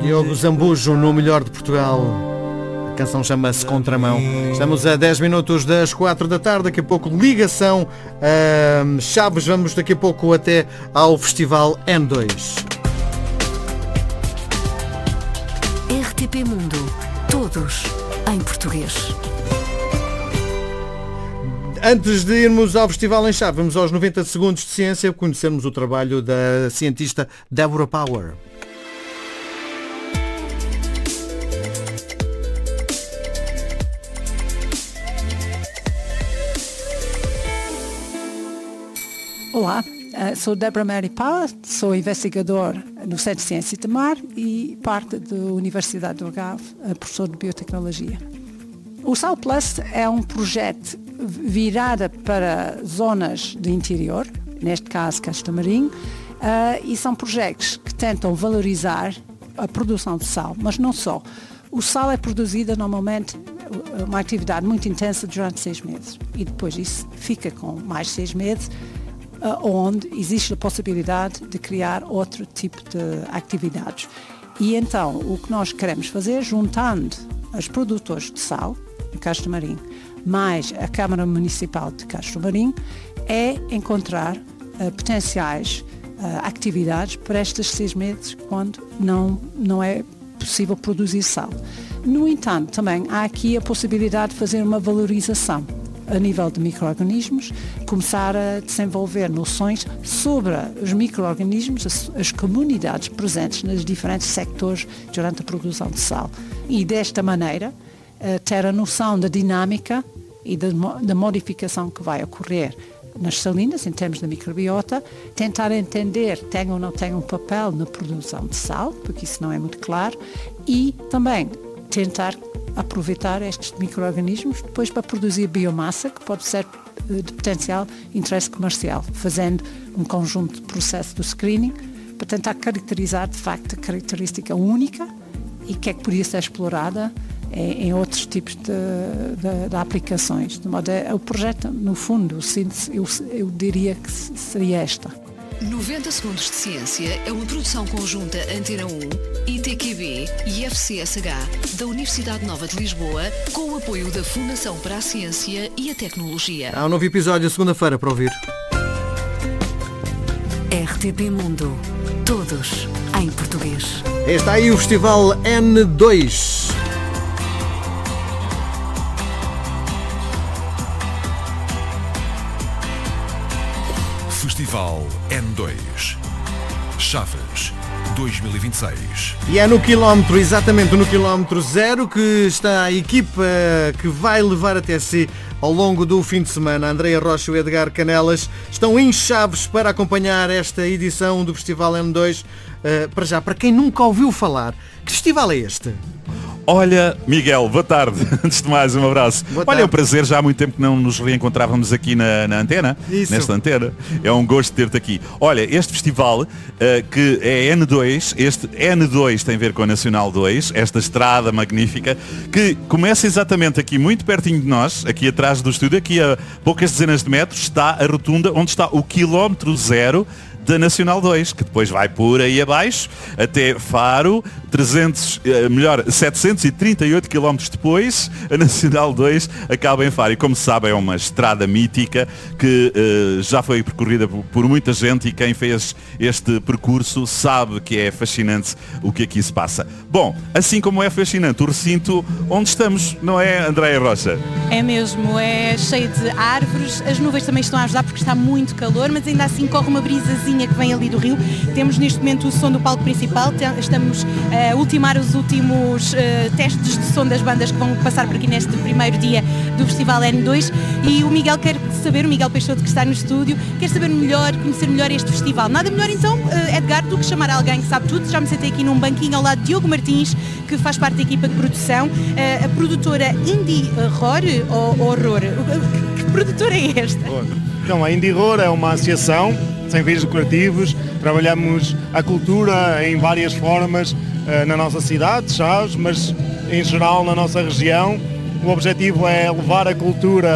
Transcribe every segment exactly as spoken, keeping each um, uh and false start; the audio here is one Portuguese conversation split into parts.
Diogo Zambujo no Melhor de Portugal. A canção chama-se Contramão. Estamos a dez minutos das quatro da tarde. Daqui a pouco ligação uh, Chaves. Vamos daqui a pouco até ao Festival N dois. R T P Mundo. Todos em português. Antes de irmos ao Festival em Chaves, vamos aos noventa segundos de ciência, conhecermos o trabalho da cientista Deborah Power. Olá, sou Deborah Mary Power, sou investigador no Centro de Ciência de Mar e parte da Universidade do Algarve, professor de Biotecnologia. O Sal Plus é um projeto virado para zonas do interior, neste caso Castro Marinho, uh, e são projetos que tentam valorizar a produção de sal, mas não só. O sal é produzido normalmente uma atividade muito intensa durante seis meses e depois isso fica com mais seis meses, uh, onde existe a possibilidade de criar outro tipo de atividades. E então o que nós queremos fazer, juntando os produtores de sal de Castro Marinho mais a Câmara Municipal de Castro Marinho, é encontrar uh, potenciais uh, atividades para estes seis meses quando não, não é possível produzir sal. No entanto, também há aqui a possibilidade de fazer uma valorização a nível de micro-organismos, começar a desenvolver noções sobre os micro-organismos, as, as comunidades presentes nos diferentes sectores durante a produção de sal. E desta maneira, ter a noção da dinâmica e da, da modificação que vai ocorrer nas salinas, em termos da microbiota, tentar entender tem ou não tem um papel na produção de sal, porque isso não é muito claro, e também tentar aproveitar estes micro-organismos depois para produzir biomassa, que pode ser de potencial interesse comercial, fazendo um conjunto de processos de screening para tentar caracterizar de facto a característica única e que é que podia ser explorada em outros tipos de, de, de aplicações. De modo a, o projeto, no fundo, eu, eu diria que seria esta. noventa segundos de ciência é uma produção conjunta Antena um, I T Q B e F C S H da Universidade Nova de Lisboa, com o apoio da Fundação para a Ciência e a Tecnologia. Há um novo episódio segunda-feira para ouvir. R T P Mundo. Todos em português. Está aí o Festival N dois. Festival N dois. Chaves dois mil e vinte e seis. E é no quilómetro, exatamente no quilómetro zero, que está a equipa que vai levar até si ao longo do fim de semana. A Andreia Rocha e o Edgar Canelas estão em Chaves para acompanhar esta edição do Festival N dois. Uh, para já, para quem nunca ouviu falar, que festival é este? Olha, Miguel, boa tarde. Antes de mais, um abraço. Boa Olha, tarde. é um prazer, já há muito tempo que não nos reencontrávamos aqui na, na antena, Isso. nesta antena. É um gosto ter-te aqui. Olha, este festival, uh, que é N dois, este N dois tem a ver com a Nacional dois, esta estrada magnífica, que começa exatamente aqui, muito pertinho de nós, aqui atrás do estúdio, aqui a poucas dezenas de metros, está a rotunda onde está o quilómetro zero da Nacional dois, que depois vai por aí abaixo até Faro, trezentos, melhor, setecentos e trinta e oito quilómetros depois, a Nacional dois acaba em Faro. E como se sabe, é uma estrada mítica que uh, já foi percorrida por, por muita gente, e quem fez este percurso sabe que é fascinante o que aqui se passa. Bom, assim como é fascinante o recinto onde estamos, não é, Andreia Rocha? É mesmo, é cheio de árvores, as nuvens também estão a ajudar porque está muito calor, mas ainda assim corre uma brisazinha que vem ali do rio. Temos neste momento o som do palco principal, estamos a ultimar os últimos uh, testes de som das bandas que vão passar por aqui neste primeiro dia do Festival N dois, e o Miguel quer saber, o Miguel Peixoto que está no estúdio, quer saber melhor, conhecer melhor este festival. Nada melhor então, uh, Edgar, do que chamar alguém que sabe tudo. Já me sentei aqui num banquinho ao lado de Diogo Martins, que faz parte da equipa de produção, uh, a produtora Indie Horror ou Horror. Que, que produtora é esta? Então, a Indie Horror é uma associação sem fins lucrativos, trabalhamos a cultura em várias formas uh, na nossa cidade, Chaves, mas em geral na nossa região. O objetivo é levar a cultura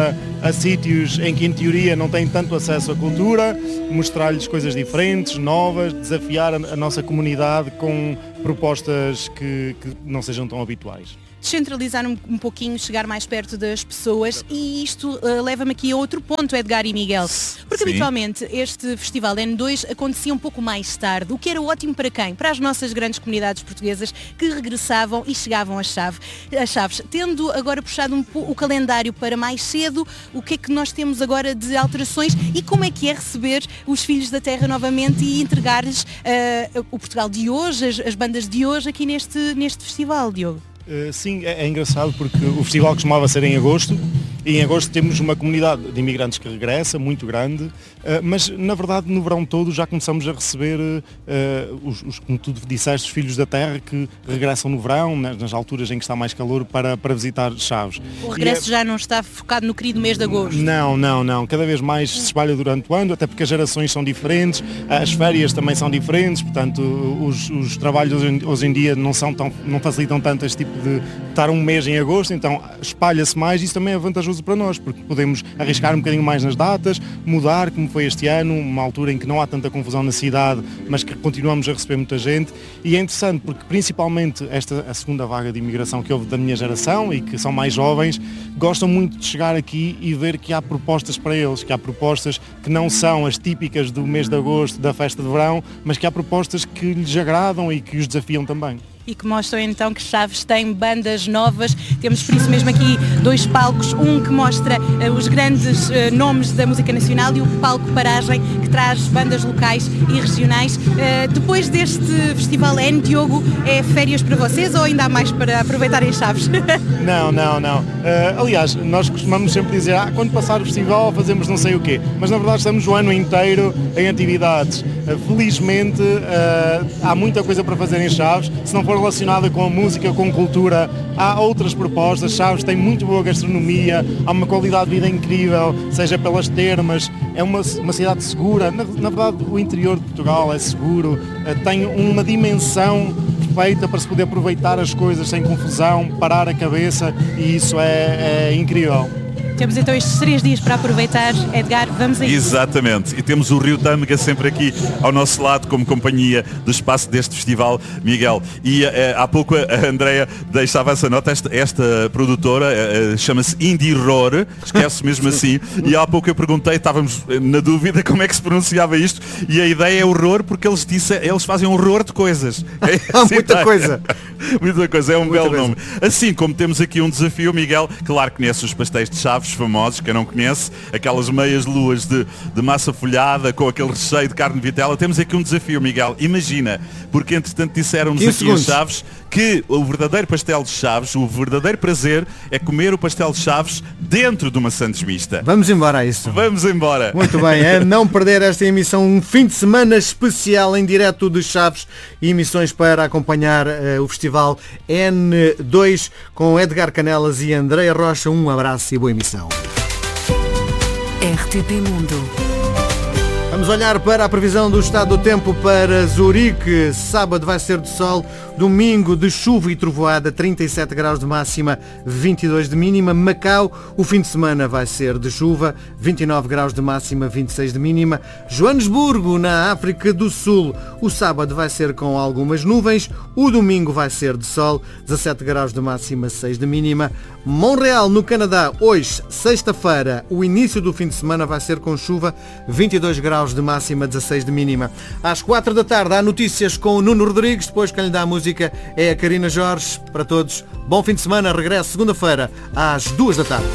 a sítios em que em teoria não têm tanto acesso à cultura, mostrar-lhes coisas diferentes, novas, desafiar a, a nossa comunidade com propostas que, que não sejam tão habituais. Descentralizar um, um pouquinho, chegar mais perto das pessoas, e isto uh, leva-me aqui a outro ponto, Edgar e Miguel, porque Sim. habitualmente este festival N dois acontecia um pouco mais tarde, o que era ótimo para quem? Para as nossas grandes comunidades portuguesas que regressavam e chegavam às chave, às chaves. Tendo agora puxado um, o calendário para mais cedo, o que é que nós temos agora de alterações e como é que é receber os Filhos da Terra novamente e entregar-lhes uh, o Portugal de hoje, as, as bandas de hoje aqui neste, neste festival, Diogo? Uh, sim, é, é engraçado porque o festival costumava ser em agosto e em agosto temos uma comunidade de imigrantes que regressa, muito grande, uh, mas na verdade no verão todo já começamos a receber, uh, os, os, como tu disseste, os Filhos da Terra que regressam no verão, nas, nas alturas em que está mais calor, para, para visitar Chaves. O regresso é... já não está focado no querido mês de agosto? Não, não, não. Cada vez mais se espalha durante o ano, até porque as gerações são diferentes, as férias também são diferentes, portanto os, os trabalhos hoje, hoje em dia não, são tão, não facilitam tanto este tipo de estar um mês em agosto, então espalha-se mais e isso também é vantajoso para nós, porque podemos arriscar um bocadinho mais nas datas, mudar, como foi este ano, uma altura em que não há tanta confusão na cidade, mas que continuamos a receber muita gente, e é interessante porque principalmente esta a segunda vaga de imigração que houve da minha geração e que são mais jovens, gostam muito de chegar aqui e ver que há propostas para eles, que há propostas que não são as típicas do mês de agosto, da festa de verão, mas que há propostas que lhes agradam e que os desafiam também. E que mostram então que Chaves tem bandas novas. Temos por isso mesmo aqui dois palcos, um que mostra uh, os grandes uh, nomes da música nacional e o palco Paragem, que traz bandas locais e regionais. Uh, depois deste festival N, Diogo, é férias para vocês ou ainda há mais para aproveitar em Chaves? Não, não, não. Uh, aliás, nós costumamos sempre dizer, ah, quando passar o festival fazemos não sei o quê, mas na verdade estamos o ano inteiro em atividades. Uh, felizmente uh, há muita coisa para fazer em Chaves, se não for relacionada com a música, com cultura, há outras propostas. Chaves tem muito boa gastronomia, há uma qualidade de vida incrível, seja pelas termas, é uma, uma cidade segura, na, na verdade o interior de Portugal é seguro, tem uma dimensão perfeita para se poder aproveitar as coisas sem confusão, parar a cabeça, e isso é, é incrível. Temos então estes três dias para aproveitar. Edgar, vamos a isso. Exatamente. E temos o Rio Tâmega sempre aqui ao nosso lado como companhia do espaço deste festival, Miguel. E uh, há pouco a Andreia deixava essa nota, esta, esta produtora uh, chama-se Indie Roar, esquece mesmo assim, e há pouco eu perguntei, estávamos na dúvida como é que se pronunciava isto, e a ideia é o roar porque eles, disse, eles fazem um roar de coisas. Há muita coisa. Muita coisa, é um Muita belo coisa. nome. Assim como temos aqui um desafio, Miguel, claro que conhece os pastéis de Chaves famosos, quem não conhece, aquelas meias luas de, de massa folhada com aquele recheio de carne de vitela. Temos aqui um desafio, Miguel, imagina, porque entretanto disseram-nos aqui segundos. em Chaves que o verdadeiro pastel de Chaves, o verdadeiro prazer é comer o pastel de Chaves dentro de uma Santos mista. Vamos embora a isso. Vamos embora. Muito bem, é não perder esta emissão, um fim de semana especial em direto de Chaves e emissões para acompanhar uh, o festival N dois com Edgar Canelas e Andreia Rocha. Um abraço e boa emissão. R T P Mundo. Vamos olhar para a previsão do estado do tempo para Zurique. Sábado vai ser de sol, domingo de chuva e trovoada, trinta e sete graus de máxima, vinte e dois de mínima. Macau, o fim de semana vai ser de chuva, vinte e nove graus de máxima, vinte e seis de mínima. Joanesburgo, na África do Sul, o sábado vai ser com algumas nuvens, o domingo vai ser de sol, dezassete graus de máxima, seis de mínima. Montreal, no Canadá, hoje, sexta-feira, o início do fim de semana vai ser com chuva, vinte e dois graus de máxima, dezasseis de mínima. Às quatro da tarde há notícias com o Nuno Rodrigues, depois quem lhe dá a música é a Karina Jorge. Para todos, bom fim de semana, regresso segunda-feira às duas da tarde.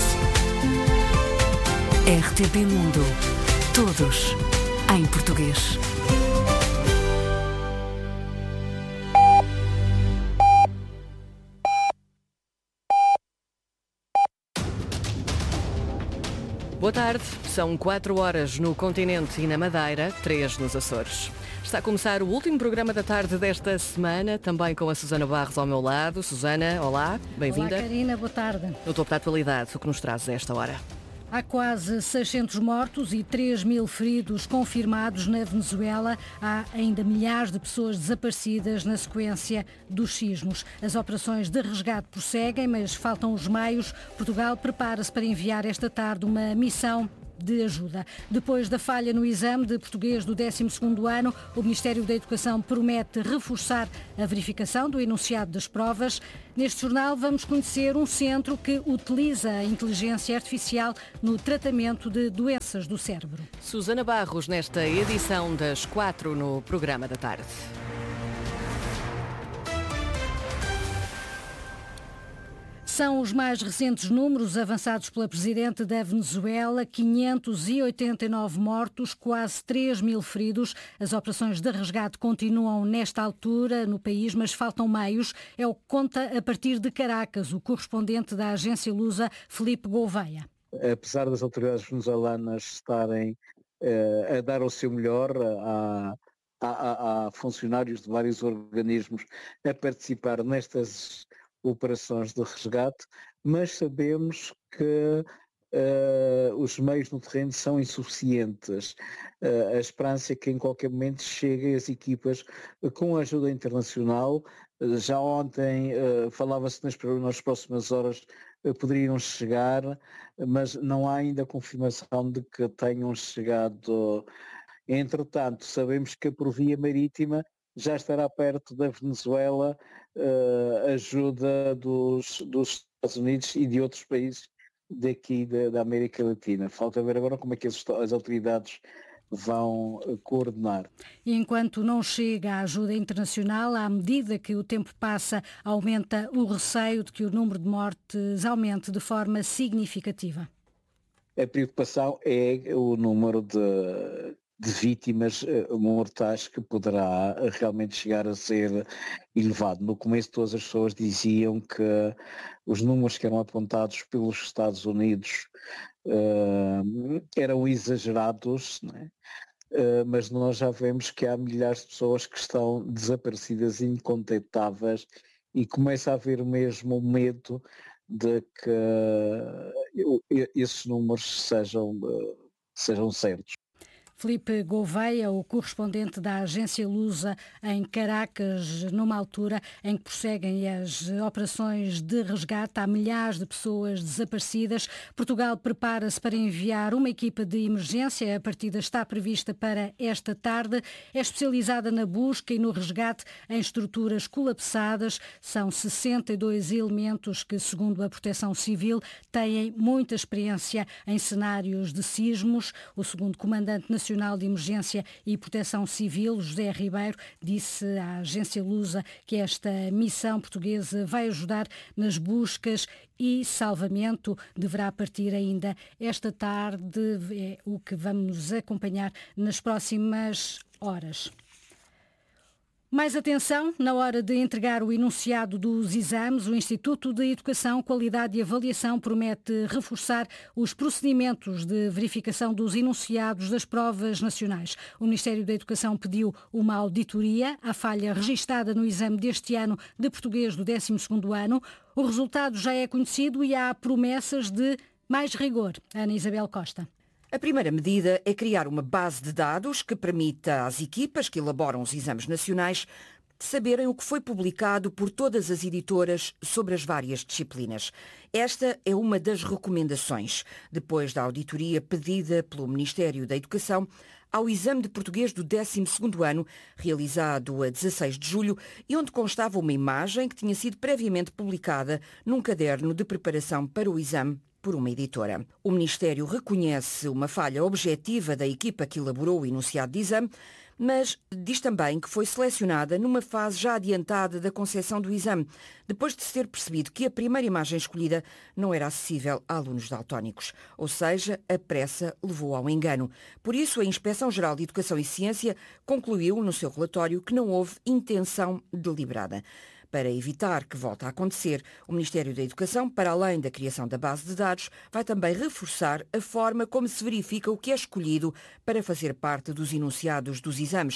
R T P Mundo. Todos em português. Boa tarde, são quatro horas no continente e na Madeira, três nos Açores. Está a começar o último programa da tarde desta semana, também com a Susana Barros ao meu lado. Susana, olá, bem-vinda. Olá, Karina, boa tarde. No topo da atualidade, o que nos traz a esta hora? Há quase seiscentos mortos e três mil feridos confirmados na Venezuela. Há ainda milhares de pessoas desaparecidas na sequência dos sismos. As operações de resgate prosseguem, mas faltam os meios. Portugal prepara-se para enviar esta tarde uma missão de ajuda. Depois da falha no exame de português do décimo segundo ano, o Ministério da Educação promete reforçar a verificação do enunciado das provas. Neste jornal vamos conhecer um centro que utiliza a inteligência artificial no tratamento de doenças do cérebro. Susana Barros, nesta edição das quatro no programa da tarde. São os mais recentes números avançados pela Presidente da Venezuela, quinhentos e oitenta e nove mortos, quase três mil feridos. As operações de resgate continuam nesta altura no país, mas faltam meios. É o que conta a partir de Caracas o correspondente da agência Lusa, Felipe Gouveia. Apesar das autoridades venezuelanas estarem eh, a dar o seu melhor, a, a, a, a funcionários de vários organismos a participar nestas operações de resgate, mas sabemos que uh, os meios no terreno são insuficientes. Uh, a esperança é que em qualquer momento cheguem as equipas uh, com ajuda internacional. Uh, já ontem uh, falava-se nas, nas próximas horas uh, poderiam chegar, mas não há ainda confirmação de que tenham chegado. Entretanto, sabemos que por via marítima já estará perto da Venezuela uh, ajuda dos, dos Estados Unidos e de outros países daqui da, da América Latina. Falta ver agora como é que as, as autoridades vão uh, coordenar. E enquanto não chega a ajuda internacional, à medida que o tempo passa, aumenta o receio de que o número de mortes aumente de forma significativa. A preocupação é o número de de vítimas uh, mortais que poderá uh, realmente chegar a ser elevado. No começo todas as pessoas diziam que os números que eram apontados pelos Estados Unidos uh, eram exagerados, né? uh, mas nós já vemos que há milhares de pessoas que estão desaparecidas, incontactáveis, e começa a haver mesmo o medo de que uh, esses números sejam, uh, sejam certos. Felipe Gouveia, o correspondente da agência Lusa em Caracas, numa altura em que prosseguem as operações de resgate. Há milhares de pessoas desaparecidas. Portugal prepara-se para enviar uma equipa de emergência. A partida está prevista para esta tarde. É especializada na busca e no resgate em estruturas colapsadas. São sessenta e dois elementos que, segundo a Proteção Civil, têm muita experiência em cenários de sismos. O segundo comandante nacional de Emergência e Proteção Civil, José Ribeiro, disse à agência Lusa que esta missão portuguesa vai ajudar nas buscas e salvamento. Deverá partir ainda esta tarde, é o que vamos acompanhar nas próximas horas. Mais atenção na hora de entregar o enunciado dos exames. O Instituto de Educação, Qualidade e Avaliação promete reforçar os procedimentos de verificação dos enunciados das provas nacionais. O Ministério da Educação pediu uma auditoria à falha registada no exame deste ano de português do décimo segundo ano. O resultado já é conhecido e há promessas de mais rigor. Ana Isabel Costa. A primeira medida é criar uma base de dados que permita às equipas que elaboram os exames nacionais saberem o que foi publicado por todas as editoras sobre as várias disciplinas. Esta é uma das recomendações, depois da auditoria pedida pelo Ministério da Educação ao exame de português do décimo segundo ano, realizado a dezasseis de julho, e onde constava uma imagem que tinha sido previamente publicada num caderno de preparação para o exame por uma editora. O Ministério reconhece uma falha objetiva da equipa que elaborou o enunciado de exame, mas diz também que foi selecionada numa fase já adiantada da concepção do exame, depois de se ter percebido que a primeira imagem escolhida não era acessível a alunos daltónicos. Ou seja, a pressa levou ao engano. Por isso, a Inspeção-Geral de Educação e Ciência concluiu no seu relatório que não houve intenção deliberada. Para evitar que volte a acontecer, o Ministério da Educação, para além da criação da base de dados, vai também reforçar a forma como se verifica o que é escolhido para fazer parte dos enunciados dos exames.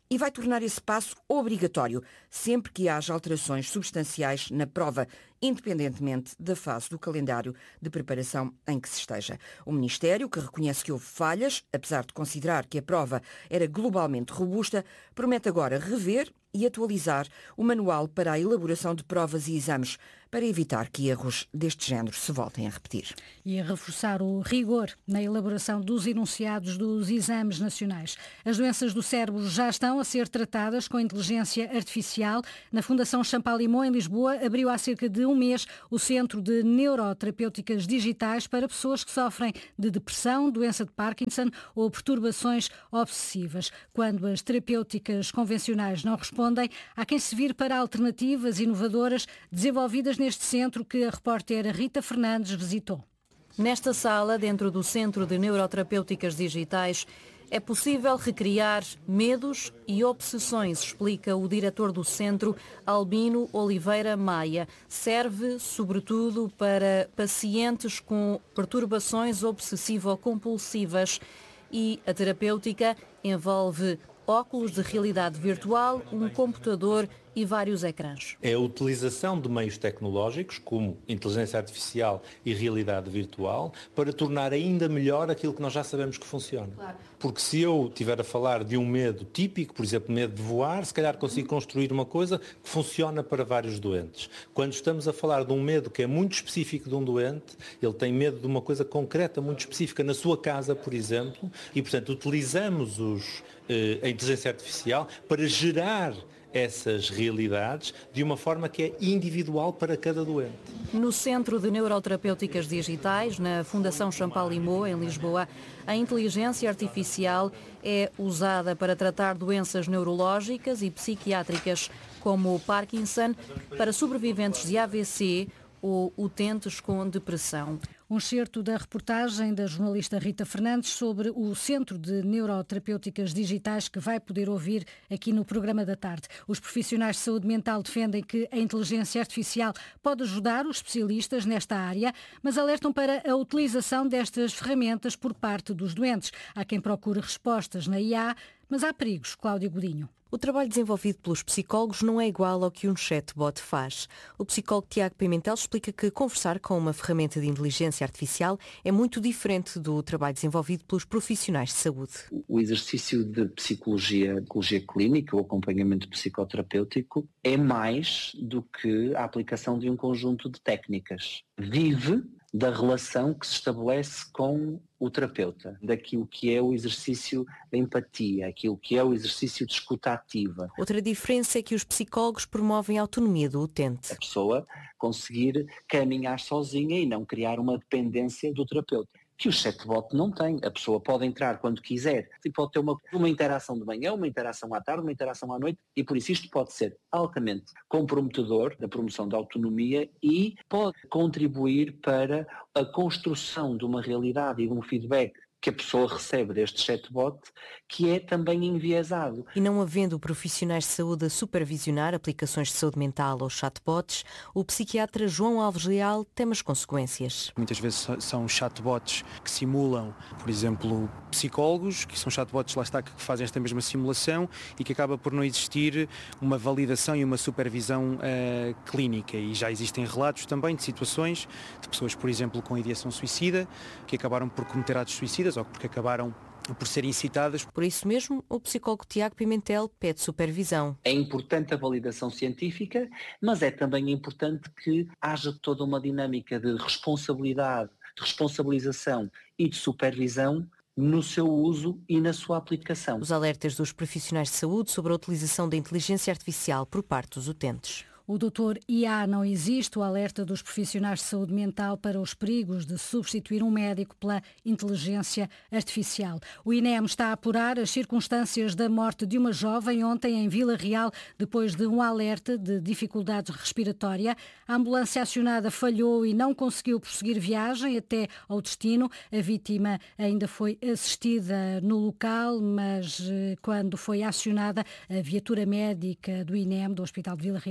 e vai tornar esse passo obrigatório, sempre que haja alterações substanciais na prova, independentemente da fase do calendário de preparação em que se esteja. O Ministério, que reconhece que houve falhas, apesar de considerar que a prova era globalmente robusta, promete agora rever e atualizar o manual para a elaboração de provas e exames, para evitar que erros deste género se voltem a repetir. E a reforçar o rigor na elaboração dos enunciados dos exames nacionais. As doenças do cérebro já estão a ser tratadas com inteligência artificial. Na Fundação Champalimau, em Lisboa, abriu há cerca de um mês o Centro de Neuroterapêuticas Digitais para pessoas que sofrem de depressão, doença de Parkinson ou perturbações obsessivas. Quando as terapêuticas convencionais não respondem, há quem se vire para alternativas inovadoras desenvolvidas neste centro que a repórter Rita Fernandes visitou. Nesta sala, dentro do Centro de Neuroterapêuticas Digitais, é possível recriar medos e obsessões, explica o diretor do centro, Albino Oliveira Maia. Serve, sobretudo, para pacientes com perturbações obsessivo-compulsivas e a terapêutica envolve óculos de realidade virtual, um computador e vários ecrãs. É a utilização de meios tecnológicos, como inteligência artificial e realidade virtual, para tornar ainda melhor aquilo que nós já sabemos que funciona. Claro. Porque se eu estiver a falar de um medo típico, por exemplo, medo de voar, se calhar consigo construir uma coisa que funciona para vários doentes. Quando estamos a falar de um medo que é muito específico de um doente, ele tem medo de uma coisa concreta, muito específica, na sua casa, por exemplo, e, portanto, utilizamos os, eh, a inteligência artificial para gerar essas realidades de uma forma que é individual para cada doente. No Centro de Neuroterapêuticas Digitais, na Fundação Champalimau, em Lisboa, a inteligência artificial é usada para tratar doenças neurológicas e psiquiátricas, como o Parkinson, para sobreviventes de A V C ou utentes com depressão. Um excerto da reportagem da jornalista Rita Fernandes sobre o Centro de Neuroterapêuticas Digitais que vai poder ouvir aqui no programa da tarde. Os profissionais de saúde mental defendem que a inteligência artificial pode ajudar os especialistas nesta área, mas alertam para a utilização destas ferramentas por parte dos doentes. Há quem procure respostas na I A, mas há perigos. Cláudia Godinho. O trabalho desenvolvido pelos psicólogos não é igual ao que um chatbot faz. O psicólogo Tiago Pimentel explica que conversar com uma ferramenta de inteligência artificial é muito diferente do trabalho desenvolvido pelos profissionais de saúde. O exercício de psicologia, psicologia clínica, o acompanhamento psicoterapêutico, é mais do que a aplicação de um conjunto de técnicas. Vive da relação que se estabelece com o terapeuta, daquilo que é o exercício da empatia, aquilo que é o exercício de escuta ativa. Outra diferença é que os psicólogos promovem a autonomia do utente. A pessoa conseguir caminhar sozinha e não criar uma dependência do terapeuta, que o chatbot não tem. A pessoa pode entrar quando quiser e pode ter uma, uma interação de manhã, uma interação à tarde, uma interação à noite, e por isso isto pode ser altamente comprometedor da promoção da autonomia e pode contribuir para a construção de uma realidade e de um feedback que a pessoa recebe deste chatbot, que é também enviesado. E não havendo profissionais de saúde a supervisionar aplicações de saúde mental ou chatbots, o psiquiatra João Alves Leal teme as consequências. Muitas vezes são chatbots que simulam, por exemplo, psicólogos, que são chatbots, lá está, que fazem esta mesma simulação e que acaba por não existir uma validação e uma supervisão uh, clínica. E já existem relatos também de situações de pessoas, por exemplo, com ideação suicida, que acabaram por cometer atos suicidas ou porque acabaram por serem incitadas. Por isso mesmo, o psicólogo Tiago Pimentel pede supervisão. É importante a validação científica, mas é também importante que haja toda uma dinâmica de responsabilidade, de responsabilização e de supervisão no seu uso e na sua aplicação. Os alertas dos profissionais de saúde sobre a utilização da inteligência artificial por parte dos utentes. O doutor I A não existe, o alerta dos profissionais de saúde mental para os perigos de substituir um médico pela inteligência artificial. O I N E M está a apurar as circunstâncias da morte de uma jovem ontem em Vila Real, depois de um alerta de dificuldade respiratória. A ambulância acionada falhou e não conseguiu prosseguir viagem até ao destino. A vítima ainda foi assistida no local, mas quando foi acionada, a viatura médica do I N E M, do Hospital de Vila Real, não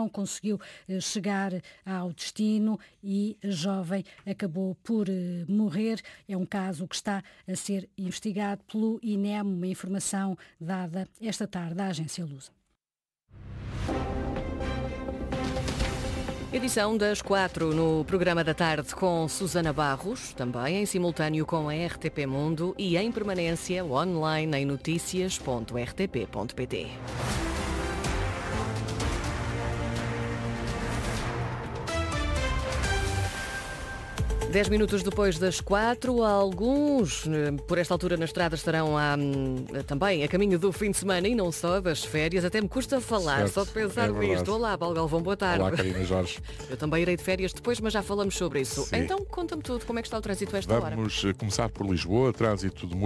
não conseguiu chegar ao destino e a jovem acabou por morrer. É um caso que está a ser investigado pelo I N E M, uma informação dada esta tarde à agência Lusa. Edição das quatro no programa da tarde com Susana Barros, também em simultâneo com a R T P Mundo e em permanência online em notícias ponto r t p ponto p t. Dez minutos depois das quatro, alguns por esta altura na estrada estarão a, também a caminho do fim de semana e não só das férias. Até me custa falar, certo, só de pensar é nisto. Olá, Paulo Galvão, boa tarde. Olá, Karina Jorge. Eu também irei de férias depois, mas já falamos sobre isso. Sim. Então conta-me tudo, como é que está o trânsito a esta hora? Vamos começar por Lisboa, trânsito de